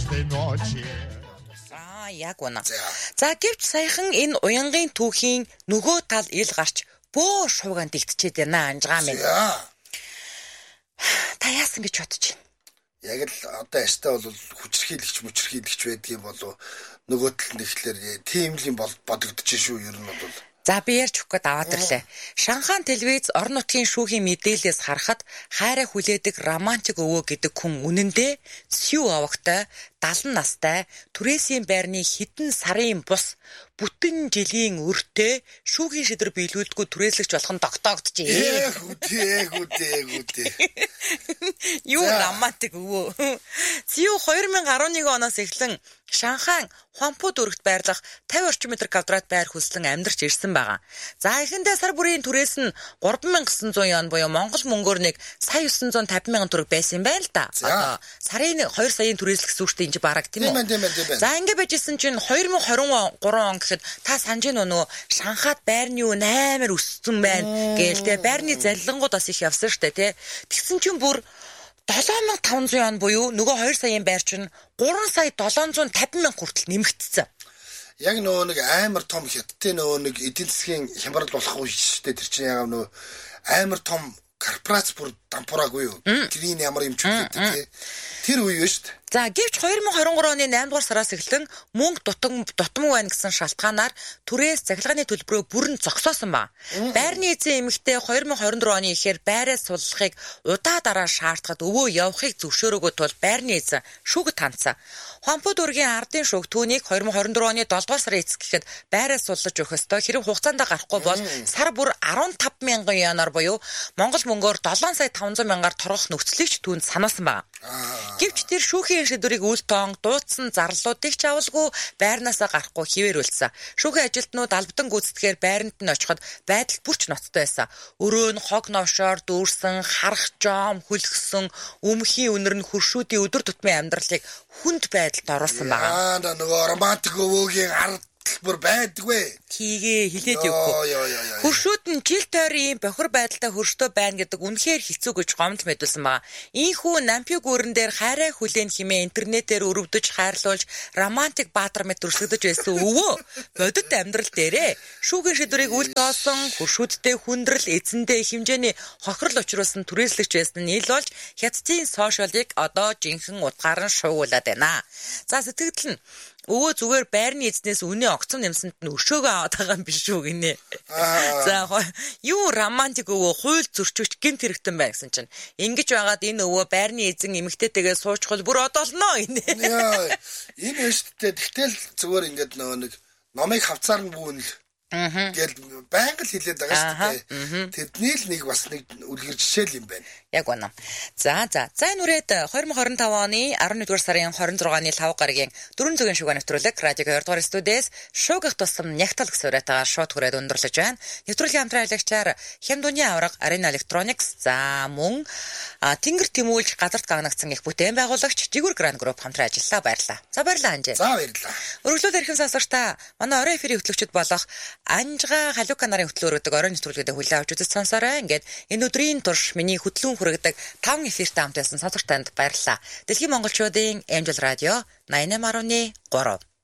Яг үнэ. За гэвч саяхан энэ уянгийн түүхийн нөгөө тал ил гарч бөө шуугаан дэгтчихэд байна анжгаа минь. Та яасан гэж бодож байна? Яг л одоо ястай бол хүчрхийлэгч байдгийн болов нөгөө тал нэхлээр тийм л юм бодогдож шүү ер нь бол. За би ярьж өгөх гээд аваад ирлээ. Шанхай телевиз орон нутгийн шүүхийн мэдээлэлээс харахад хайраа хүлээдэг романтик өвөө гэдэг хүн үнэндээ Сью овогтой 70 настай түрээсийн байрны хэдэн сарын бус бүтэн жилийн өртөө шүүхийн шийдвэр биелүүлдэггүй түрээслэгч болох нь тогтоогдчихэ. Эгүүдээ. Юу романтик өвөө. Сью 2011 оноос эхлэн Шанхай Хуанпу дүүрэгт байрлах 50 орчим метр квадрат байр хүслэн амьдарч ирсэн байгаа. За эхэндээ сар бүрийн түрээс нь 3900 yen буюу Монгол мөнгөөр нэг сая 950 мянган төгрөг байсан юм байна л да. Одоо сарын 2 саяын түрээсэл гэсэн үг шүү дээ энэ бараг тийм үү? Тийм. За ингэ байжсэн чинь 2023 он гэхэд та санаж байна уу? Шанхайд байрны үн амар өссөн байна гээл те байрны заллингууд бас их явсан шүү дээ те. Тэгсэн чинь бүр 7500 yen буюу нөгөө 2 саяын байр чинь 3 сая 750 мянга хүртэл нэмэгдсэн. Яг нөгөө нэг амар том хятадын нөгөө нэг эдийн засгийн хямрал болох үе шүү дээ. Тэр чинь яг нөгөө амар том корпорац бүр дампураагүй юу? Тэрийн ямар юм ч үлдээ тий. Тэр үе шүү дээ. За гэвч 2023 оны 8 дугаар сараас эхлэн мөнгө дутмаг байна гэсэн шалтгаанаар түрээс захилгааны төлбөрөө бүрэн зогсоосон ба. Байрны эзэн эмэгтэй 2024 оны ихээр байраас суллахыг удаа дараа шаардахад өвөө явахыг зөвшөөрөөгүй тул байрны эзэн шүүгт хандсан. Хуанпу дүүргийн ардын шүүг түүнийг 2024 оны 7 дугаар сарын эцэг гэхэд байраас суллаж өгөх ёстой. Хэрэв хугацаанд гарахгүй бол сар бүр 15 мянган янаар буюу Монгол мөнгөөр 7 сая 500 мянгаар торгох нөхцөлийг ч түүнд санаасан байна. Гэвч тэр шүүхийн шийдвэрийг үл тоон дуудсан зарлуудыг ч авалгүй байрнаасаа гарахгүй хിവэрүүлсэн. Шүүхийн ажилтнууд албадан гүйцэтгэхээр байранд нь очиход байдал бүрч ноцтой байсан. Өрөө нь хог новшоор дүүрсэн, харах жом хөлгсөн, өмхийн үнэр нь хөршүүдийн өдөр тутмын амьдралыг хүнд байдалд оруулсан байна. Нөгөө романтик өвөөгийн ард бүр байдгүй. Тийгээ хилээд явахгүй. Хөршүүд нь жил тойрын бохир байдалтай хөрштөө байна гэдэг үнэхээр хэцүү гэж гомдол мэдүүлсэн байгаа. Ийхүү нампи гүрэн дээр хайраа хүлээн химээ интернетээр өрөвдөж хайрлуулж романтик баатар мэт өрсөлдөж байсан өвөө бодит амьдрал дээрээ шүүхийн шийдвэрийг үл тоосон хөршүүдтэй хүндрэл эзэндээ хэмжээний хохирол учруулсан түрээслэгч байсан нь ил болж хятадын сошиалыг одоо жинхэнэ утгаар нь шуугуулад байна. За сэтгэл нь өвөө зүгээр байрны эзнээс үнэ огцом нэмсэнд нь өшөөгөө аваад байгаа юм биш үү гинэ. За юу романтик өвөө хууль зөрчигч гэмт хэрэгтэн байна гэсэн чинь ингэж байгаад энэ өвөө байрны эзэн эмэгтэйтэйгээ суучхал бүр одолноо гинэ. Энэ өштэй тэгтэл зүгээр ингээд нөгөө нэг номыг хавцаар нь бүүнэл гэл байнга л хэлээд байгаа шүү дээ. Тэдний л нэг бас нэг үлгэр жишээл юм байна. Яг үнэ. За энэ үрээд 2025 оны 11 дугаар сарын 26-ны 5 гарагийн 4 цагийн шугаа нэвтрүүлэг радио 2 дугаар студиэс шуугах тусам нягтал гэсэн уриатаар шууд хүрээд өндөрлөж байна. Нэвтрүүлгийн хамтран аялагчаар Хямдууны авраг Arena Electronics за мөн Тэнгэр тэмүүлж газарт гагнагдсан их бүтээн байгуулагч Жигүр Grand Group хамтран ажиллаа баярлаа. За баярлалаа анжээ. За баярлалаа. Өргөжлөл эрхэм сонсогчдаа манай орой эфирийн хөтлөгчд болох Анжга Халука нарын хөтлөөрөдөг оройн нэвтрүүлгээр хүлээн авч үзэж сонсоорой. Ингээд энэ өдрийн турш миний хөтлөн хүргэдэг 5 эфиртэй хамт байсан сонсогч танд баярлалаа. Дэлхийн монголчуудын Angel Radio 88.3